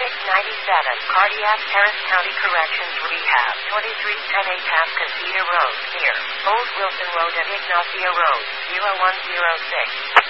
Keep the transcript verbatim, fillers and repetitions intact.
Medic ninety-seven, Cardiac, Harris County Corrections Rehab, twenty-three ten Atascocita Road, near Old Wilson Road and Ignacia Road, zero one zero six.